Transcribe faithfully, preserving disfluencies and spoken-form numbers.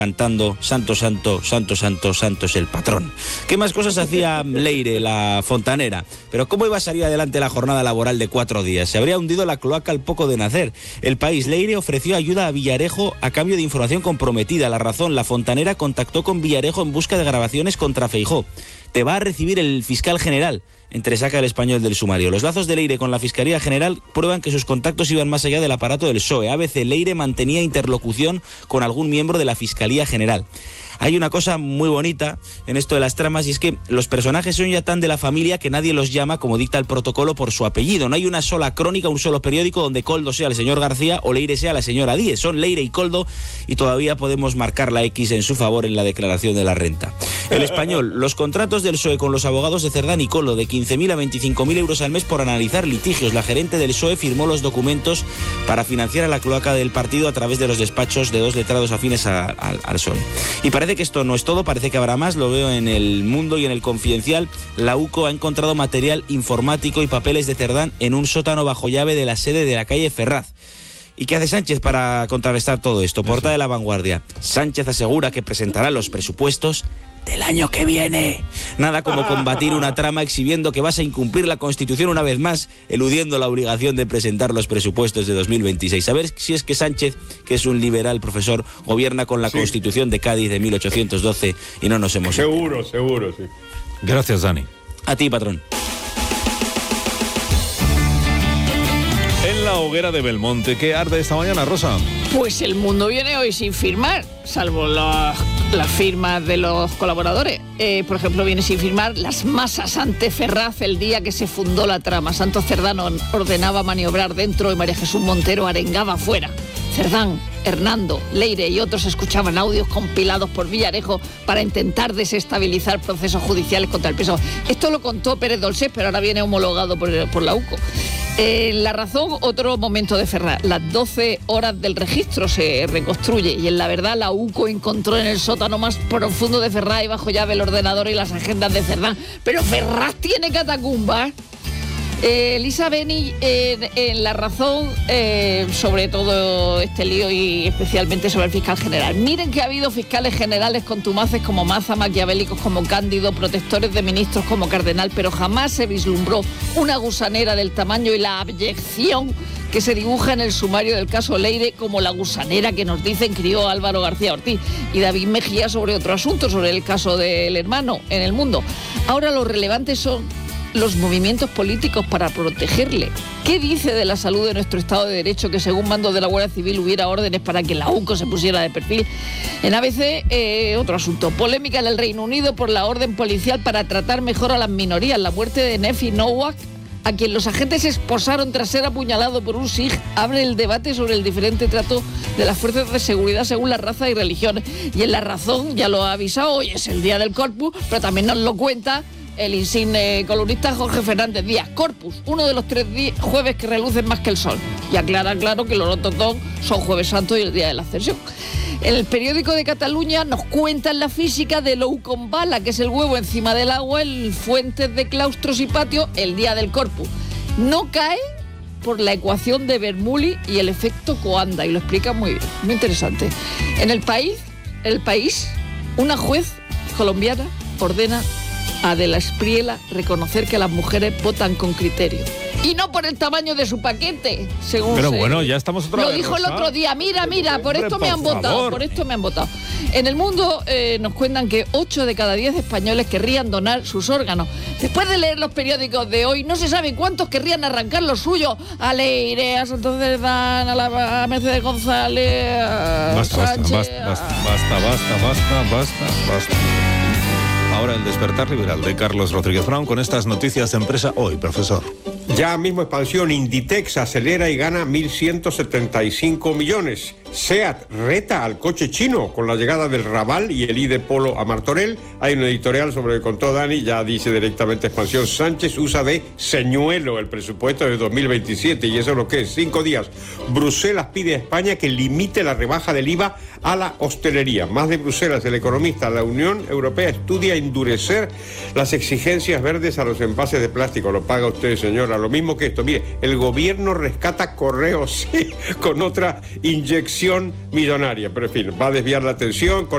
cantando Santo, Santo, Santo, Santo, Santo es el patrón. ¿Qué más cosas hacía Leire, la fontanera? Pero ¿cómo iba a salir adelante la jornada laboral de cuatro días? Se habría hundido la cloaca al poco de nacer. El País: Leire ofreció ayuda a Villarejo a cambio de información comprometida. La Razón: la fontanera contactó con Villarejo en busca de grabaciones contra Feijóo. Te va a recibir el fiscal general. Entresaca El Español del sumario. Los lazos de Leire con la Fiscalía General prueban que sus contactos iban más allá del aparato del P S O E. A B C: Leire mantenía interlocución con algún miembro de la Fiscalía General. Hay una cosa muy bonita en esto de las tramas, y es que los personajes son ya tan de la familia que nadie los llama, como dicta el protocolo, por su apellido. No hay una sola crónica, un solo periódico donde Koldo sea el señor García o Leire sea la señora Díez. Son Leire y Koldo, y todavía podemos marcar la X en su favor en la declaración de la renta. El Español: los contratos del P S O E con los abogados de Cerdán y Koldo de quince mil a veinticinco mil euros al mes por analizar litigios. La gerente del P S O E firmó los documentos para financiar a la cloaca del partido a través de los despachos de dos letrados afines a, a, al P S O E. Y parece que esto no es todo, parece que habrá más. Lo veo en El Mundo y en El Confidencial. La UCO ha encontrado material informático y papeles de Cerdán en un sótano bajo llave de la sede de la calle Ferraz. ¿Y qué hace Sánchez para contrarrestar todo esto? Portada de La Vanguardia: Sánchez asegura que presentará los presupuestos del año que viene. Nada como combatir una trama exhibiendo que vas a incumplir la Constitución una vez más, eludiendo la obligación de presentar los presupuestos de dos mil veintiséis. A ver si es que Sánchez, que es un liberal profesor, gobierna con la sí. Constitución de Cádiz de mil ochocientos doce y no nos hemos... Seguro, enterado. seguro, sí. Gracias, Dani. A ti, patrón. En la hoguera de Belmonte, ¿qué arde esta mañana, Rosa? Pues El Mundo viene hoy sin firmar, salvo las, las firmas de los colaboradores. Eh, por ejemplo, viene sin firmar las masas ante Ferraz el día que se fundó la trama. Santos Cerdán ordenaba maniobrar dentro y María Jesús Montero arengaba fuera. Cerdán, Hernando, Leire y otros escuchaban audios compilados por Villarejo para intentar desestabilizar procesos judiciales contra el P S O E. Esto lo contó Pérez Dolcés, pero ahora viene homologado por, por la UCO. En eh, La Razón, otro momento de Ferraz. Las doce horas del registro se reconstruye y en La Verdad la UCO encontró en el sótano más profundo de Ferraz y bajo llave el ordenador y las agendas de Cerdán. Pero Ferraz tiene catacumbas. Eh, Elisa Beni en, en La Razón, eh, sobre todo este lío y especialmente sobre el fiscal general. Miren que ha habido fiscales generales contumaces como Maza, maquiavélicos como Cándido, protectores de ministros como Cardenal, pero jamás se vislumbró una gusanera del tamaño y la abyección que se dibuja en el sumario del caso Leire, como la gusanera que nos dicen crió Álvaro García Ortiz y David Mejía sobre otro asunto, sobre el caso del hermano en El Mundo. Ahora lo relevante son los movimientos políticos para protegerle. ¿Qué dice de la salud de nuestro Estado de Derecho que según mando de la Guardia Civil hubiera órdenes para que la UCO se pusiera de perfil? En A B C, eh, otro asunto. Polémica en el Reino Unido por la orden policial para tratar mejor a las minorías. La muerte de Nefi Nowak, a quien los agentes esposaron tras ser apuñalado por un sikh, abre el debate sobre el diferente trato de las fuerzas de seguridad según la raza y religión. Y en La Razón, ya lo ha avisado, hoy es el día del Corpus, pero también nos lo cuenta el insigne columnista Jorge Fernández Díaz. Corpus, uno de los tres jueves que relucen más que el sol. Y aclara claro que los ortodoxos son Jueves Santo y el día de la Ascensión. El periódico de Cataluña nos cuenta la física de l'ou con bala, que es el huevo encima del agua, en fuentes de claustros y patios, el día del Corpus. No cae por la ecuación de Bernoulli y el efecto Coanda, y lo explica muy bien, muy interesante. En el país, el país, una juez colombiana ordena a De la Espriella reconocer que las mujeres votan con criterio. Y no por el tamaño de su paquete, según Pero se... bueno, ya estamos otra Lo vez, dijo el Rosa. otro día. Mira, mira, por Hombre, esto me por han votado, favor. por esto me han votado. En El Mundo eh, nos cuentan que ocho de cada diez españoles querrían donar sus órganos. Después de leer los periódicos de hoy, no se sabe cuántos querrían arrancar los suyos. A Leire, a Santos Cerdán, a, la, a Mercedes González, a Basta, basta, Sánchez, basta, basta, basta, basta, basta, basta, basta. Ahora el despertar liberal de Carlos Rodríguez Brown con estas noticias de Empresa Hoy, profesor. Ya mismo expansión, Inditex acelera y gana mil ciento setenta y cinco millones. SEAT reta al coche chino con la llegada del Raval y el I de Polo a Martorell. Hay un editorial sobre el que contó Dani, ya dice directamente expansión. Sánchez usa de señuelo el presupuesto de dos mil veintisiete y eso es lo que es, cinco días. Bruselas pide a España que limite la rebaja del I V A a la hostelería. Más de Bruselas, el economista, la Unión Europea estudia endurecer las exigencias verdes a los envases de plástico. Lo paga usted, señora. Lo mismo que esto. Mire, el gobierno rescata Correos sí, con otra inyección millonaria. Pero en fin, va a desviar la atención con